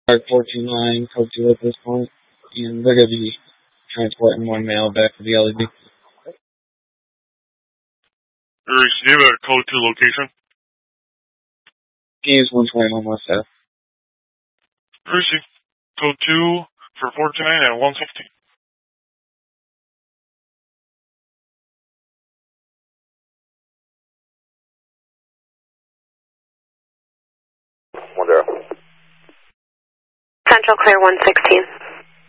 Park 429, code 2 at this point, and they're going to be transporting one male back to the LED. Bruce, do you have a code 2 location? Games 121 West Ave. Bruce, code 2 for 429 and 116. Central Clear 116.